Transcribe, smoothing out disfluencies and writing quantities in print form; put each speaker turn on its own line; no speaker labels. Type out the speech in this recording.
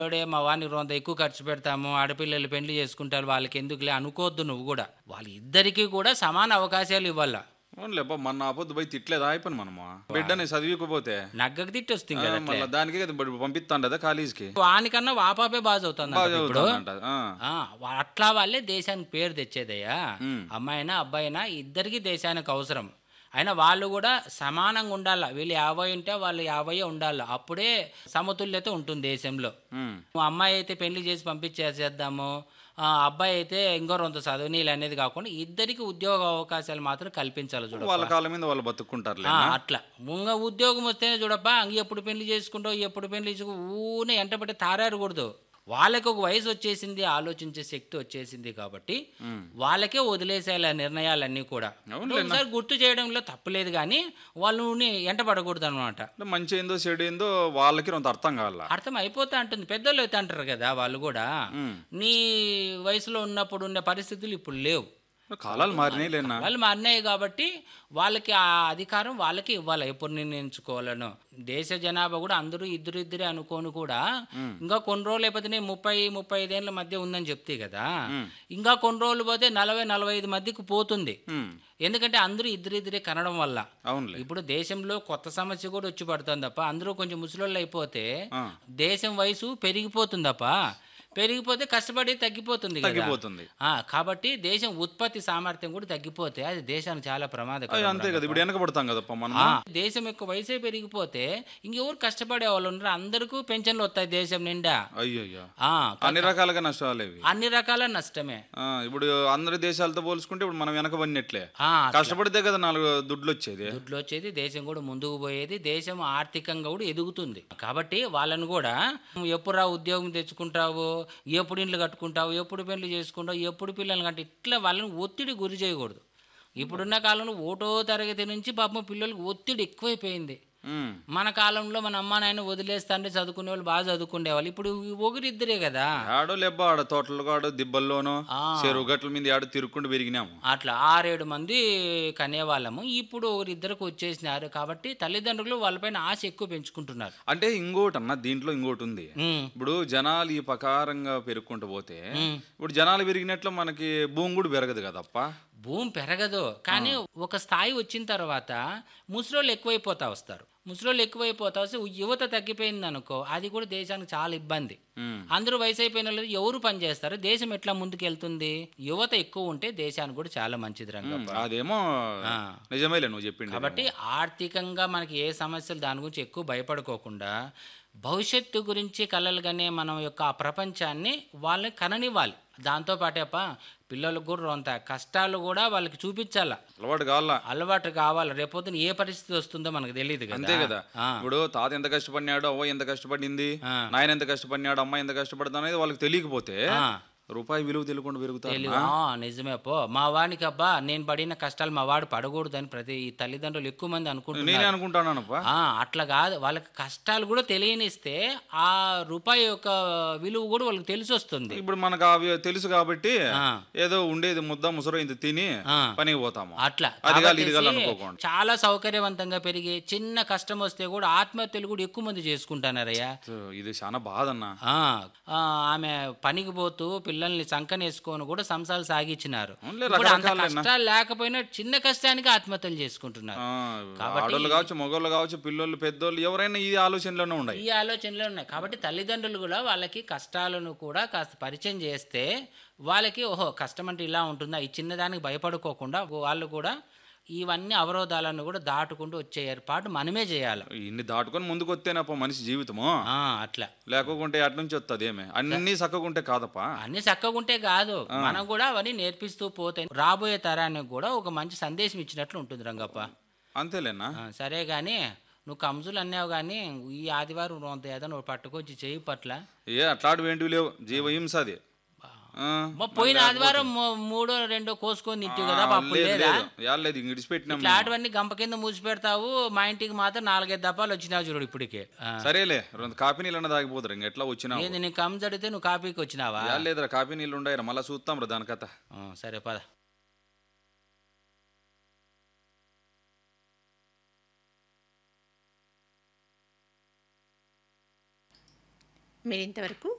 మా వాడిని రొంత ఎక్కువ ఖర్చు పెడతాము, ఆడపిల్లలు పెళ్లి చేసుకుంటారు, వాళ్ళకెందుకులే అనుకోవద్దు నువ్వు గూడా. వాళ్ళిద్దరికీ కూడా సమాన అవకాశాలు ఇవ్వాల.
అవునులే అబ్బా, మొన్న ఆపొద్దు పోయి తిట్లేదు అయిపోయి మనము బిడ్డని చదివికపోతే
నగ్గకి తిట్టొస్తుంది కదా అట్లే.
మళ్ళీ దానికే కదా పంపిస్తాండదా కాలేజీకి.
వానికన్నా వాపాపే బాగా చదువుతుంది
బాగా
ఇప్పుడు.
చదువుతానంట.
అట్లా వాళ్ళే దేశానికి పేరు తెచ్చేదయ్యా.
ఉమ్.
అమ్మాయినా అబ్బాయినా ఇద్దరికి దేశానికి అవసరం. అయినా వాళ్ళు కూడా సమానంగా ఉండాల. వీళ్ళు 50 ఉంటే వాళ్ళు 50 ఉండాలి. అప్పుడే సమతుల్యత ఉంటుంది దేశంలో.
ఉమ్.
అమ్మాయి అయితే పెళ్లి చేసి పంపించేసేద్దాము, అబ్బాయి అయితే ఇంకో రొంత చదవనీళ్ళు అనేది కాకుండా ఇద్దరికి ఉద్యోగ అవకాశాలు మాత్రం కల్పించాలి
వాళ్ళ
చూడప్పా.
కాళ్ళ మీద వాళ్ళు బతుక్కుంటారులే.
అట్లా ఇంకా ఉద్యోగం వస్తేనే చూడప్పా, ఎప్పుడు పెళ్లి చేసుకుంటావు, ఎప్పుడు పెళ్లి చేసుకు ఊనే ఎంటబట్టి తారారకూడదు. వాళ్ళకి ఒక వయసు వచ్చేసింది, ఆలోచించే శక్తి వచ్చేసింది కాబట్టి వాళ్ళకే వదిలేసేయాలి ఆ నిర్ణయాలన్నీ కూడా. ఒకసారి గుర్తు చేయడంలో తప్పులేదు, కానీ వాళ్ళు ఎంట పడకూడదు అనమాట.
మంచి ఏందో చెడు ఏందో వాళ్ళకి కొంత అర్థం కావాల.
అర్థం అయిపోతా ఉంటుంది. పెద్దోళ్ళు అయితే అంటారు కదా వాళ్ళు కూడా, నీ వయసులో ఉన్నప్పుడు ఉన్న పరిస్థితులు ఇప్పుడు లేవు,
కాలాలు మారినాయిలేనా.
వాళ్ళు మారినాయి కాబట్టి వాళ్ళకి ఆ అధికారం వాళ్ళకి ఇవ్వాలి ఎప్పుడు నిర్ణయించుకోవాలను. దేశ జనాభా కూడా అందరూ ఇద్దరిద్దరే అనుకోని కూడా ఇంకా కొన్ని రోజులు అయిపోతే 30-35 ఏళ్ళ మధ్య ఉందని చెప్తే కదా, ఇంకా కొన్ని రోజులు పోతే 40-45 మధ్యకు పోతుంది. ఎందుకంటే అందరూ ఇద్దరిద్దరే కనడం వల్ల. ఇప్పుడు దేశంలో కొత్త సమస్య కూడా వచ్చి పడుతుంది తప్ప, అందరూ కొంచెం ముసలోళ్ళు అయిపోతే దేశం వయసు పెరిగిపోతుంది తప్ప, పెరిగిపోతే కష్టపడి తగ్గిపోతుంది కదా. కాబట్టి దేశం ఉత్పత్తి సామర్థ్యం కూడా తగ్గిపోతే అది దేశానికి చాలా ప్రమాదకరం.
అంతే కదా, ఇప్పుడు వెనకబడతాం కదా మనం.
దేశం యొక్క వయసే పెరిగిపోతే ఇంకెవరు కష్టపడే వాళ్ళు ఉన్నారు, అందరికీ పెన్షన్లు వస్తాయి దేశం నిండా.
అయ్యో, అన్ని రకాలుగా నష్టాలు,
అన్ని రకాల నష్టమే.
ఇప్పుడు అందరి దేశాలతో పోల్చుకుంటే ఇప్పుడు మనం వెనకబడినట్లే. కష్టపడితే కదా 4 దుడ్లు వచ్చేది,
దేశం కూడా ముందుకు పోయేది, దేశం ఆర్థికంగా కూడా ఎదుగుతుంది. కాబట్టి వాళ్ళని కూడా ఎప్పుడా ఉద్యోగం తెచ్చుకుంటావు, ఎప్పుడు ఇండ్లు కట్టుకుంటావు, ఎప్పుడు పెళ్లి చేసుకుంటావు, ఎప్పుడు పిల్లలు కంటే ఇట్లా వాళ్ళని ఒత్తిడి గురి చేయకూడదు. ఇప్పుడున్న కాలంలో ఒకటో తరగతి నుంచి పాపం పిల్లలకు ఒత్తిడి ఎక్కువైపోయింది. మన కాలంలో మన అమ్మ నాయన వదిలేస్తాంటే చదువుకునే వాళ్ళు బాగా చదువుకునేవాళ్ళు. ఇప్పుడు ఒకరిద్దరే కదా,
ఆడో లెబ్బ ఆడ తోటలు కాడు దిబ్బల్లోనో చెరువు గట్ల మీద ఆడ తిరుక్కుంటూ పెరిగినాము.
అట్లా 6-7 మంది కనేవాళ్ళము. ఇప్పుడు ఒకరిద్దరికి వచ్చేసినారు కాబట్టి తల్లిదండ్రులు వాళ్ళపైన ఆశ ఎక్కువ పెంచుకుంటున్నారు.
అంటే ఇంకోటి అన్న, దీంట్లో ఇంకోటి ఉంది. ఇప్పుడు జనాలు ఈ ప్రకారంగా పెరుక్కుంటూ పోతే ఇప్పుడు జనాలు పెరిగినట్లు మనకి భూమి కూడా పెరగదు కదప్ప.
భూమి పెరగదు, కానీ ఒక స్థాయి వచ్చిన తర్వాత ముసలోళ్ళు ఎక్కువైపోతా వస్తారు. యువత తగ్గిపోయింది అనుకో, అది కూడా దేశానికి చాలా ఇబ్బంది. అందరూ వయసు అయిపోయిన వాళ్ళు ఎవరు పని చేస్తారు, దేశం ఎట్లా ముందుకు వెళ్తుంది? యువత ఎక్కువ ఉంటే దేశానికి కూడా చాలా మంచిది రంగం.
అదేమో నిజమేలే నువ్వు చెప్పింది.
కాబట్టి ఆర్థికంగా మనకి ఏ సమస్యలు దాని గురించి ఎక్కువ భయపడుకోకుండా భవిష్యత్తు గురించి కలలు కనే మనం యొక్క ఆ ప్రపంచాన్ని వాళ్ళని కననివ్వాలి. దాంతోపాటేప పిల్లలకు కూడా కొంత కష్టాలు కూడా వాళ్ళకి చూపించాల, అలవాటు కావాలి. రేపొద్దున ఏ పరిస్థితి వస్తుందో మనకు తెలియదు కదా.
అంతే కదా. ఇప్పుడు తాత ఎంత కష్టపడినాడు, అవ్వ ఎంత కష్టపడింది, నాయన ఎంత కష్టపడినాడు, అమ్మ ఎంత కష్టపడుతుంది అనేది వాళ్ళకి తెలియకపోతే రూపాయి విలువ తెలియకుండా పెరుగుతాయి.
నిజమే పో. మా వాడికి అబ్బా నేను పడిన కష్టాలు మా వాడు పడకూడదని ప్రతి తల్లిదండ్రులు ఎక్కువ మంది
అనుకుంటున్నాను.
అట్లా కాదు, వాళ్ళకి కష్టాలు కూడా తెలియనిస్తే ఆ రూపాయి యొక్క విలువ కూడా వాళ్ళకి తెలిసి వస్తుంది.
ఇప్పుడు మనకు అవి తెలుసు కాబట్టి ఏదో ఉండేది ముద్ద ముసరు ఇంత తిని పనికి పోతాము.
అట్లా చాలా సౌకర్యవంతంగా పెరిగి చిన్న కష్టం వస్తే కూడా ఆత్మహత్యలు కూడా ఎక్కువ మంది చేసుకుంటున్నారయ్యా.
ఇది చాలా బాధ అన్న.
ఆమె పనికి పోతూ పిల్లల్ని సంకనేసుకొని కూడా సంసారాలు సాగించినారు. కష్టాలు లేకపోయినా చిన్న కష్టానికి ఆత్మహత్యలు చేసుకుంటున్నారు.
ఆడోళ్ళు కావచ్చు, మగోళ్ళు కావచ్చు, పిల్లలు పెద్దోళ్ళు ఎవరైనా ఈ ఆలోచనలోనే
ఉన్నాయి. కాబట్టి తల్లిదండ్రులు కూడా వాళ్ళకి కష్టాలను కూడా కాస్త పరిచయం చేస్తే వాళ్ళకి ఓహో కష్టం అంటే ఇలా ఉంటుందా, ఈ చిన్నదానికి భయపడుకోకుండా వాళ్ళు కూడా ఇవన్నీ అవరోధాలను కూడా దాటుకుంటూ వచ్చే ఏర్పాటు మనమే చేయాలి.
ఇన్ని దాటుకొని ముందుకు వస్తేనప్ప మనిషి జీవితము.
అట్లా
లేకుంటే అటు నుంచి వస్తుంది ఏమే, అన్ని చక్కగుంటే కాదప్ప.
అన్ని చక్కగుంటే కాదు, మనం కూడా అవన్నీ నేర్పిస్తూ పోతే రాబోయే తరానికి కూడా ఒక మంచి సందేశం ఇచ్చినట్లు ఉంటుంది రంగప్ప.
అంతేలేనా.
సరే గాని నువ్వు కంజులు అన్నావు కానీ ఈ ఆదివారం ఏదో నువ్వు పట్టుకొచ్చి చేయి పట్ల
అట్లాంటివి ఏంటివి లేవు, జీవహింస అది.
పోయిన ఆదివారం 3-2 కోసుకొని తింటావు కదా పప్పు ఇట్లాంటివన్నీ గంప కింద మూసి పెడతావు. మా ఇంటికి మాత్రం 4-5 దప్పాలు వచ్చినావు చూడు ఇప్పటికే.
సరేలే, 2 కాఫీ నీళ్ళు తాగిపోతారు. ఎట్లా వచ్చినా
నేను కంజ అడిగితే నువ్వు కాఫీకి వచ్చినావా?
లేదురా, కాఫీ నీళ్ళు ఉండయి, మళ్ళీ చూస్తాం రా దాని కథ.
సరే పద.
మీరు ఇంతవరకు